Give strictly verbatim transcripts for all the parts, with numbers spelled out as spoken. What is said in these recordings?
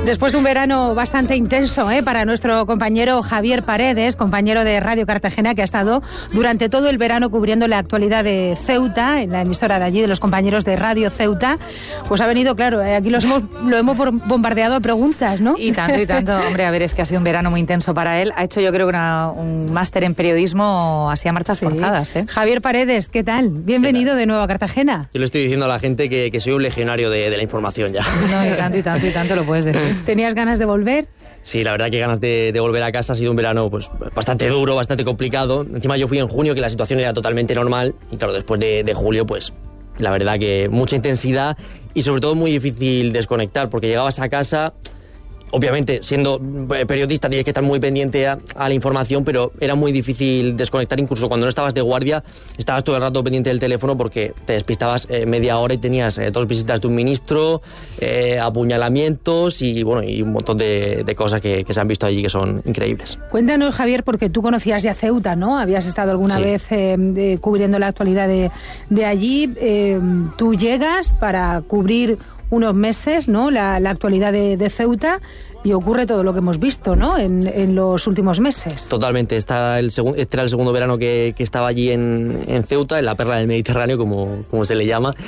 Después de un verano bastante intenso ¿eh? para nuestro compañero Javier Paredes, compañero de Radio Cartagena, que ha estado durante todo el verano cubriendo la actualidad de Ceuta, en la emisora de allí, de los compañeros de Radio Ceuta, pues ha venido, claro, eh, aquí los hemos, lo hemos bombardeado de preguntas, ¿no? Y tanto, y tanto. Hombre, a ver, es que ha sido un verano muy intenso para él. Ha hecho, yo creo, una, un máster en periodismo así a marchas sí. forzadas. ¿eh? Javier Paredes, ¿qué tal? Bienvenido ¿Qué tal? de nuevo a Cartagena. Yo le estoy diciendo a la gente que, que soy un legionario de, de la información ya. No, y tanto, y tanto, y tanto lo puedes decir. ¿Tenías ganas de volver? Sí, la verdad que ganas de, de volver a casa. Ha sido un verano pues bastante duro, bastante complicado. Encima yo fui en junio, que la situación era totalmente normal. Y claro, después de, de julio, pues la verdad que mucha intensidad y sobre todo muy difícil desconectar, porque llegabas a casa... Obviamente, siendo periodista tienes que estar muy pendiente a, a la información, pero era muy difícil desconectar. Incluso cuando no estabas de guardia, estabas todo el rato pendiente del teléfono porque te despistabas eh, media hora y tenías eh, dos visitas de un ministro, eh, apuñalamientos y bueno y un montón de, de cosas que, que se han visto allí que son increíbles. Cuéntanos, Javier, porque tú conocías ya Ceuta, ¿no? Habías estado alguna sí. vez eh, de, cubriendo la actualidad de, de allí. Eh, tú llegas para cubrir unos meses, ¿no? La, la actualidad de, de Ceuta, y ocurre todo lo que hemos visto, ¿no? En, en los últimos meses. Totalmente. Está el segun, este era el segundo verano que, que estaba allí en, en Ceuta, en la perla del Mediterráneo, como, como se le llama.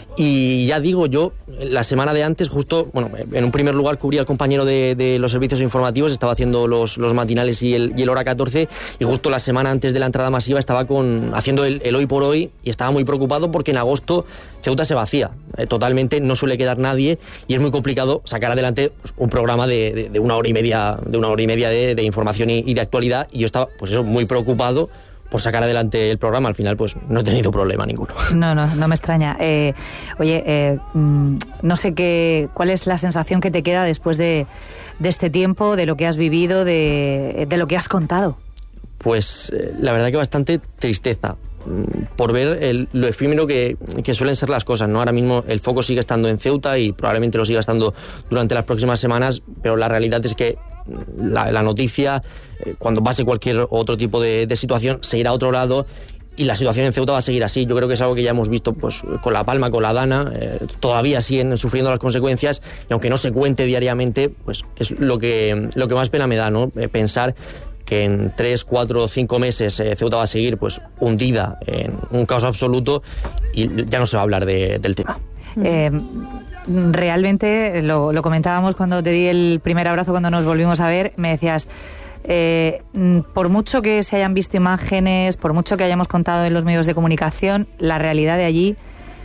Y ya digo, yo la semana de antes, justo, bueno, en un primer lugar cubría al compañero de, de los servicios informativos, estaba haciendo los, los matinales y el, y el Hora catorce, y justo la semana antes de la entrada masiva estaba con, haciendo el, el Hoy por Hoy, y estaba muy preocupado porque en agosto Ceuta se vacía. Eh, totalmente, no suele quedar nadie, y es muy complicado sacar adelante pues, un programa de, de, de una hora y media, de una hora y media de, de información y, y de actualidad, y yo estaba, pues eso, muy preocupado por sacar adelante el programa. Al final, pues no he tenido problema ninguno. No, no, no me extraña. Eh, oye, eh, no sé qué, cuál es la sensación que te queda después de, de este tiempo, de lo que has vivido, de, de lo que has contado. Pues eh, la verdad que bastante tristeza por ver el, lo efímero que, que suelen ser las cosas, ¿no? Ahora mismo el foco sigue estando en Ceuta y probablemente lo siga estando durante las próximas semanas, pero la realidad es que la, la noticia, eh, cuando pase cualquier otro tipo de, de situación, se irá a otro lado. Y la situación en Ceuta va a seguir así. Yo creo que es algo que ya hemos visto pues, con La Palma, con la Dana. Eh, todavía siguen sufriendo las consecuencias. Y aunque no se cuente diariamente, pues es lo que, lo que más pena me da, ¿no? Eh, pensar que en tres, cuatro, cinco meses eh, Ceuta va a seguir pues hundida en un caos absoluto y ya no se va a hablar de, del tema. Eh, realmente, lo, lo comentábamos cuando te di el primer abrazo, cuando nos volvimos a ver, me decías... Eh, por mucho que se hayan visto imágenes, por mucho que hayamos contado en los medios de comunicación, la realidad de allí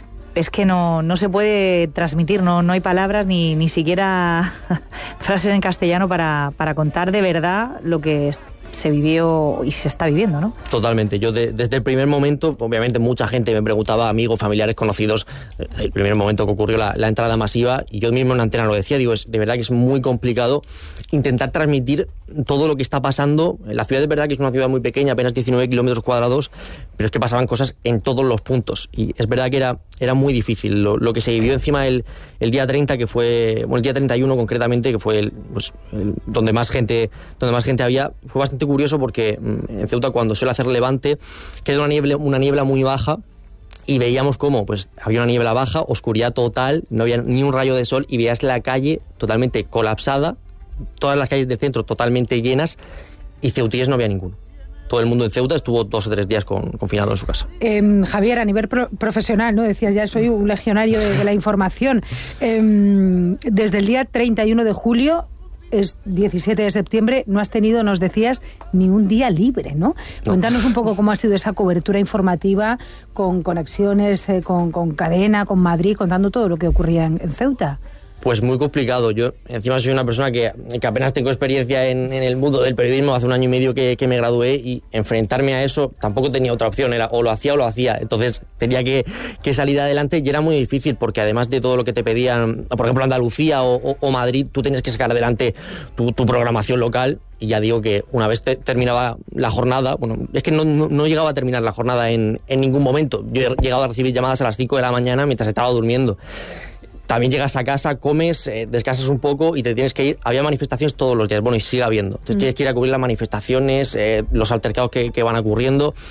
es que no, no se puede transmitir, no, no hay palabras ni, ni siquiera frases en castellano para, para contar de verdad lo que se vivió y se está viviendo, ¿no? Totalmente. Yo de, desde el primer momento, obviamente mucha gente me preguntaba, amigos, familiares, conocidos, el primer momento que ocurrió la, la entrada masiva, y yo mismo en la antena lo decía, digo, es de verdad que es muy complicado intentar transmitir todo lo que está pasando. La ciudad es verdad que es una ciudad muy pequeña, apenas diecinueve kilómetros cuadrados, pero es que pasaban cosas en todos los puntos, y es verdad que era, era muy difícil. Lo, lo que se vivió encima el, el día treinta, que fue, bueno, el día treinta y uno concretamente, que fue el, pues, el, donde más gente, donde más gente había, fue bastante curioso porque en Ceuta, cuando suele hacer levante, queda una niebla, una niebla muy baja, y veíamos cómo pues había una niebla baja, oscuridad total, no había ni un rayo de sol, y veías la calle totalmente colapsada, todas las calles del centro totalmente llenas, y ceutíes no había ninguno. Todo el mundo en Ceuta estuvo dos o tres días con, confinado en su casa. Eh, Javier, a nivel pro- profesional, ¿no? Decías, ya soy un legionario de, de la información. Eh, desde el día treinta y uno de julio, es diecisiete de septiembre, no has tenido, nos decías, ni un día libre, ¿no? No. Cuéntanos un poco cómo ha sido esa cobertura informativa, con conexiones, eh, con, con Cadena, con Madrid, contando todo lo que ocurría en, en Ceuta. Pues muy complicado. Yo encima soy una persona que, que apenas tengo experiencia en, en el mundo del periodismo. Hace un año y medio que, que me gradué, y enfrentarme a eso tampoco tenía otra opción. Era o lo hacía o lo hacía. Entonces tenía que, que salir adelante, y era muy difícil porque además de todo lo que te pedían, por ejemplo Andalucía o, o, o Madrid, tú tenías que sacar adelante tu, tu programación local. Y ya digo que una vez te, terminaba la jornada, bueno, es que no, no, no llegaba a terminar la jornada en, en ningún momento. Yo he llegado a recibir llamadas a las cinco de la mañana mientras estaba durmiendo. También llegas a casa, comes, eh, descansas un poco y te tienes que ir. Había manifestaciones todos los días, bueno, y sigue habiendo. Entonces mm. tienes que ir a cubrir las manifestaciones, eh, los altercados que, que van ocurriendo.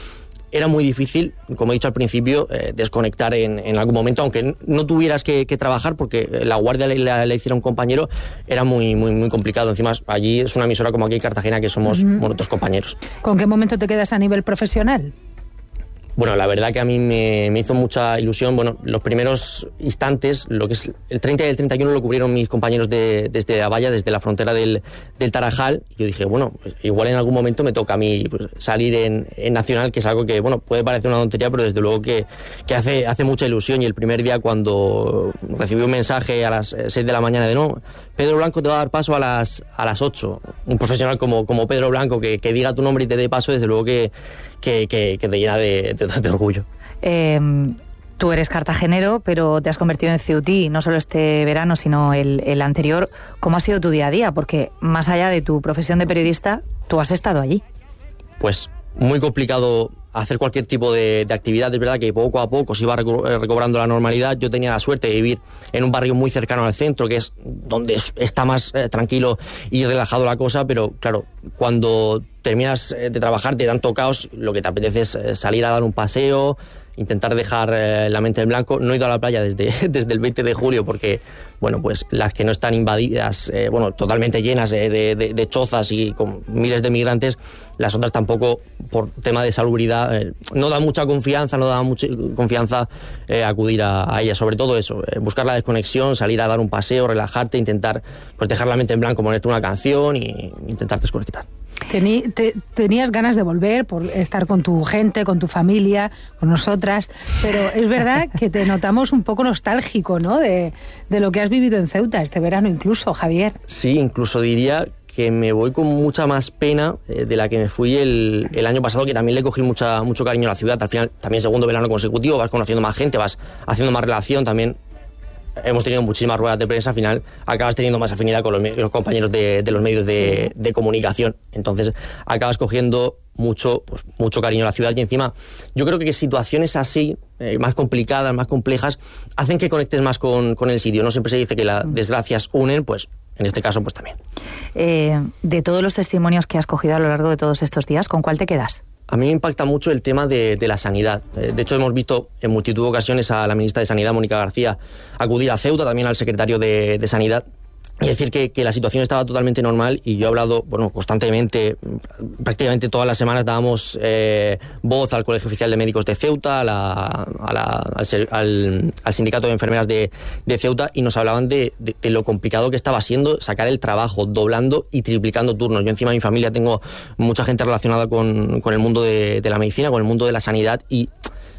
era muy difícil, como he dicho al principio, eh, desconectar en, en algún momento, aunque no tuvieras que, que trabajar, porque la guardia le, le, le hiciera un compañero, era muy, muy, muy complicado. Encima, allí es una emisora como aquí en Cartagena, que somos uh-huh. bueno, otros compañeros. ¿Con qué momento te quedas a nivel profesional? Bueno, la verdad que a mí me, me hizo mucha ilusión. Bueno, los primeros instantes, lo que es el treinta y el treinta y uno lo cubrieron mis compañeros de, desde Abaya, desde la frontera del, del Tarajal. Yo dije, bueno, pues igual en algún momento me toca a mí pues, salir en, en Nacional, que es algo que, bueno, puede parecer una tontería, pero desde luego que, que hace, hace mucha ilusión. Y el primer día, cuando recibí un mensaje a las seis de la mañana de no, Pedro Blanco te va a dar paso a las, a las ocho. Un profesional como, como Pedro Blanco que, que diga tu nombre y te dé paso, desde luego que, que, que, que te llena de, de, de orgullo. Eh, tú eres cartagenero, pero te has convertido en ceutí, no solo este verano, sino el, el anterior. ¿Cómo ha sido tu día a día? Porque más allá de tu profesión de periodista, tú has estado allí. Pues muy complicado hacer cualquier tipo de, de actividad. Es verdad que poco a poco se iba recobrando la normalidad. Yo tenía la suerte de vivir en un barrio muy cercano al centro, que es donde está más eh, tranquilo y relajado la cosa, pero claro, cuando terminas de trabajar de tanto caos, lo que te apetece es salir a dar un paseo, intentar dejar eh, la mente en blanco. No he ido a la playa desde, desde el veinte de julio porque, bueno, pues las que no están invadidas, eh, bueno, totalmente llenas eh, de, de, de chozas y con miles de migrantes, las otras tampoco, por tema de salubridad, eh, no da mucha confianza, no da mucha confianza eh, acudir a, a ellas. Sobre todo eso, eh, buscar la desconexión, salir a dar un paseo, relajarte, intentar pues dejar la mente en blanco, ponerte una canción e intentar desconectar. Tení, te, tenías ganas de volver por estar con tu gente, con tu familia, con nosotras, pero es verdad que te notamos un poco nostálgico, ¿no? De, de lo que has vivido en Ceuta este verano incluso, Javier. Sí, incluso diría que me voy con mucha más pena eh, de la que me fui el, el año pasado, que también le cogí mucha, mucho cariño a la ciudad. Al final, también segundo verano consecutivo, vas conociendo más gente, vas haciendo más relación también. Hemos tenido muchísimas ruedas de prensa, al final acabas teniendo más afinidad con los, los compañeros de, de los medios de, sí. de comunicación, entonces acabas cogiendo mucho, pues, mucho cariño a la ciudad y encima yo creo que situaciones así, eh, más complicadas, más complejas, hacen que conectes más con, con el sitio. No siempre se dice que las desgracias unen, pues en este caso pues también. Eh, de todos los testimonios que has cogido a lo largo de todos estos días, ¿con cuál te quedas? A mí me impacta mucho el tema de, de la sanidad. De hecho, hemos visto en multitud de ocasiones a la ministra de Sanidad, Mónica García, acudir a Ceuta, también al secretario de, de Sanidad, y decir que, que la situación estaba totalmente normal. Y yo he hablado, bueno, constantemente, prácticamente todas las semanas dábamos eh, voz al Colegio Oficial de Médicos de Ceuta, a la, a la, al, al, al Sindicato de Enfermeras de, de Ceuta, y nos hablaban de, de, de lo complicado que estaba siendo sacar el trabajo, doblando y triplicando turnos. Yo encima de mi familia tengo mucha gente relacionada con, con el mundo de, de la medicina, con el mundo de la sanidad, y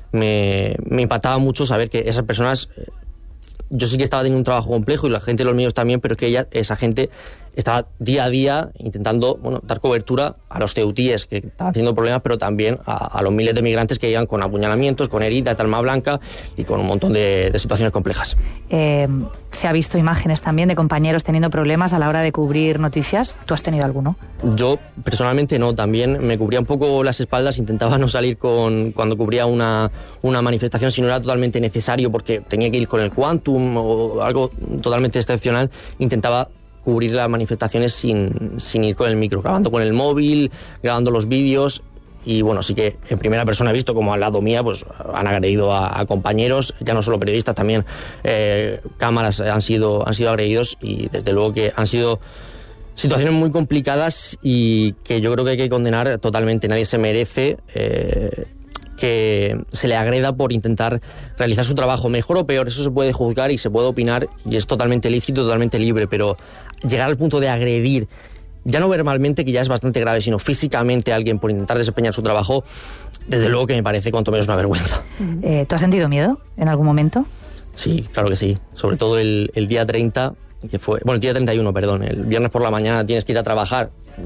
me, me impactaba mucho saber que esas personas... Yo sí que estaba teniendo un trabajo complejo y la gente de los míos también, pero es que ella, esa gente estaba día a día intentando bueno, dar cobertura a los ceutíes que estaban teniendo problemas, pero también a, a los miles de migrantes que llegan con apuñalamientos, con heridas de arma blanca y con un montón de, de situaciones complejas. Eh, se ha visto imágenes también de compañeros teniendo problemas a la hora de cubrir noticias. ¿Tú has tenido alguno? Yo personalmente no, también me cubría un poco las espaldas, intentaba no salir con cuando cubría una, una manifestación si no era totalmente necesario porque tenía que ir con el Quantum o algo totalmente excepcional, intentaba cubrir las manifestaciones sin, sin ir con el micro, grabando con el móvil, grabando los vídeos. Y bueno, sí que en primera persona he visto como al lado mía pues han agredido a, a compañeros, ya no solo periodistas, también eh, cámaras han sido, han sido agredidos, y desde luego que han sido situaciones muy complicadas y que yo creo que hay que condenar totalmente. Nadie se merece eh, que se le agreda por intentar realizar su trabajo, mejor o peor, eso se puede juzgar y se puede opinar y es totalmente lícito, totalmente libre, pero llegar al punto de agredir, ya no verbalmente, que ya es bastante grave, sino físicamente a alguien por intentar desempeñar su trabajo, desde luego que me parece cuanto menos una vergüenza. Eh, ¿Tú has sentido miedo en algún momento? Sí, claro que sí, sobre todo el, el día treinta, que fue, bueno, el día treinta y uno, perdón, el viernes por la mañana tienes que ir a trabajar.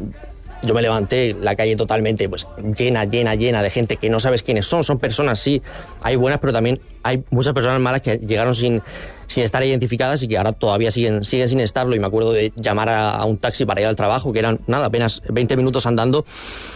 Yo me levanté, la calle totalmente pues llena, llena, llena de gente que no sabes quiénes son. Son personas, sí, hay buenas, pero también hay muchas personas malas que llegaron sin, sin estar identificadas y que ahora todavía siguen, siguen sin estarlo. Y me acuerdo de llamar a, a un taxi para ir al trabajo, que eran, nada, apenas veinte minutos andando,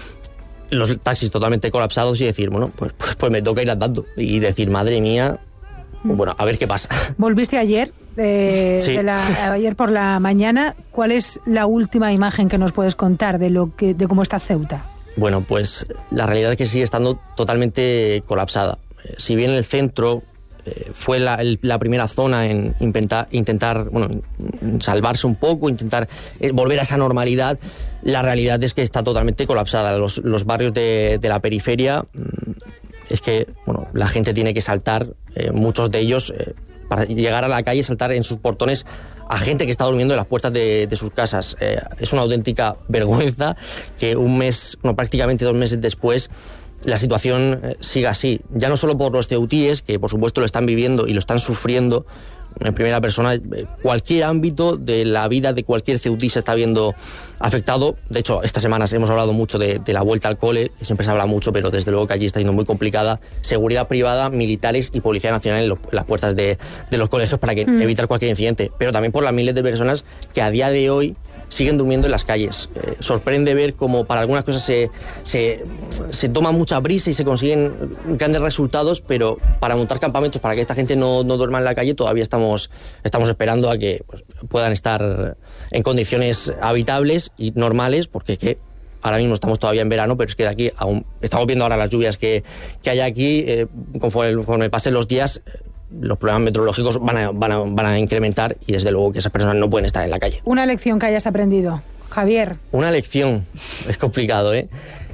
los taxis totalmente colapsados, y decir, bueno, pues, pues, pues me toca ir andando. Y decir, madre mía, bueno, a ver qué pasa. ¿Volviste ayer? De, sí. de la, ayer por la mañana. ¿Cuál es la última imagen que nos puedes contar de lo que de cómo está Ceuta? Bueno, pues la realidad es que sigue estando totalmente colapsada. Si bien el centro eh, fue la, el, la primera zona en intentar, intentar bueno, salvarse un poco, intentar eh, volver a esa normalidad, la realidad es que está totalmente colapsada. Los, los barrios de, de la periferia, es que bueno, la gente tiene que saltar, eh, muchos de ellos, eh, para llegar a la calle, saltar en sus portones a gente que está durmiendo en las puertas de, de sus casas. Eh, es una auténtica vergüenza que un mes, no, prácticamente dos meses después, la situación eh, siga así. Ya no solo por los ceutíes, que por supuesto lo están viviendo y lo están sufriendo en primera persona, eh, cualquier ámbito de la vida de cualquier ceutí se está viendo afectado. De hecho, estas semanas hemos hablado mucho de, de la vuelta al cole, que siempre se habla mucho, pero desde luego que allí está siendo muy complicada. Seguridad privada, militares y Policía Nacional en, los, en las puertas de, de los colegios para que, mm. evitar cualquier incidente. Pero también por las miles de personas que a día de hoy siguen durmiendo en las calles. Eh, sorprende ver cómo para algunas cosas se, se, se toma mucha prisa y se consiguen grandes resultados, pero para montar campamentos, para que esta gente no, no duerma en la calle, todavía estamos, estamos esperando a que pues, puedan estar en condiciones habitables y normales, porque es que ahora mismo estamos todavía en verano, pero es que de aquí aún estamos viendo ahora las lluvias que, que hay aquí. Eh, conforme, conforme pasen los días, los problemas meteorológicos van a, van, a, van a incrementar y desde luego que esas personas no pueden estar en la calle. Una lección que hayas aprendido, Javier. Una lección, es complicado, ¿eh?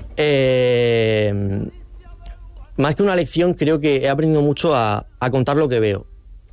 eh más que una lección, creo que he aprendido mucho a, a contar lo que veo.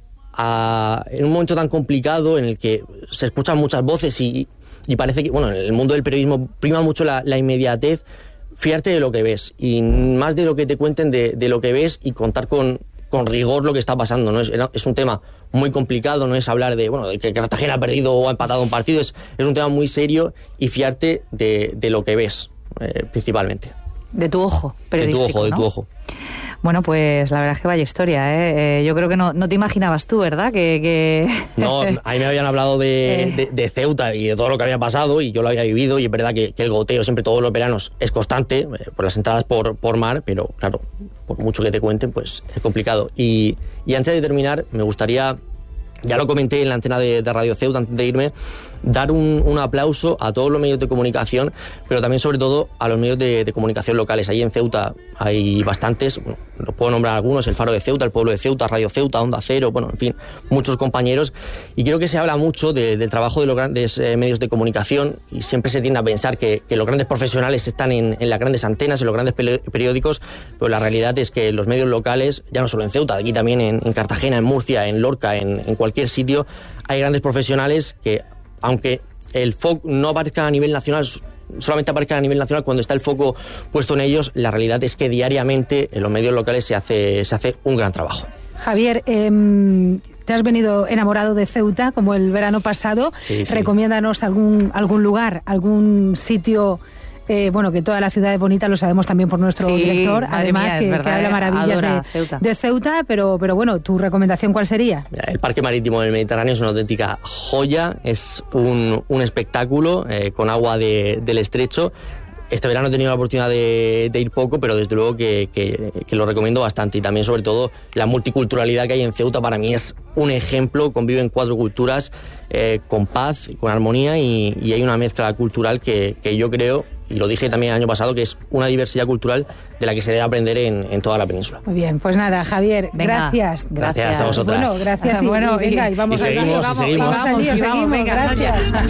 A, en un momento tan complicado en el que se escuchan muchas voces y, y parece que, bueno, en el mundo del periodismo prima mucho la, la inmediatez, fiarte de lo que ves y más de lo que te cuenten de, de lo que ves y contar con con rigor lo que está pasando, ¿no? Es, es un tema muy complicado, no es hablar de, bueno, de que Cartagena ha perdido o ha empatado un partido, es, es un tema muy serio y fiarte de, de lo que ves, eh, principalmente. De tu ojo periodístico, De tu ojo, ¿no? de tu ojo. Bueno, pues la verdad es que vaya historia, ¿eh? Eh, yo creo que no, no te imaginabas tú, ¿verdad? Que, que... No, a mí me habían hablado de, eh. de, de Ceuta y de todo lo que había pasado y yo lo había vivido y es verdad que, que el goteo siempre todos los veranos es constante, eh, por las entradas por, por mar, pero claro, por mucho que te cuenten, pues es complicado. Y, y antes de terminar, me gustaría, ya lo comenté en la antena de, de Radio Ceuta antes de irme, dar un, un aplauso a todos los medios de comunicación, pero también sobre todo a los medios de, de comunicación locales. Allí en Ceuta hay bastantes, bueno, los puedo nombrar algunos, el Faro de Ceuta, el Pueblo de Ceuta, Radio Ceuta, Onda Cero, bueno, en fin, muchos compañeros. Y creo que se habla mucho de, del trabajo de los grandes eh, medios de comunicación y siempre se tiende a pensar que, que los grandes profesionales están en, en las grandes antenas, en los grandes periódicos, pero la realidad es que los medios locales, ya no solo en Ceuta, aquí también en, en Cartagena, en Murcia, en Lorca, en, en cualquier sitio, hay grandes profesionales que, aunque el foco no aparezca a nivel nacional, solamente aparezca a nivel nacional cuando está el foco puesto en ellos, la realidad es que diariamente en los medios locales se hace, se hace un gran trabajo. Javier, eh, te has venido enamorado de Ceuta como el verano pasado. Sí, sí. Recomiéndanos algún, algún lugar, algún sitio. Eh, bueno, que toda la ciudad es bonita, lo sabemos también por nuestro sí, director, además mía, que, verdad, que habla maravillas de Ceuta. de Ceuta, pero, pero bueno, ¿tu recomendación cuál sería? Mira, el Parque Marítimo del Mediterráneo es una auténtica joya, es un, un espectáculo eh, con agua de, del estrecho. Este verano he tenido la oportunidad de, de ir poco, pero desde luego que, que, que lo recomiendo bastante. Y también, sobre todo, la multiculturalidad que hay en Ceuta para mí es un ejemplo. Conviven cuatro culturas eh, con paz, con armonía y, y hay una mezcla cultural que, que yo creo, y lo dije también el año pasado, que es una diversidad cultural de la que se debe aprender en, en toda la península. Muy bien, pues nada, Javier, venga, gracias. Gracias a vosotras. Bueno, gracias. Bueno, y, y venga, y vamos y seguimos, a y seguimos. vamos, vamos, Vamos, vamos, vamos, seguimos, venga, gracias.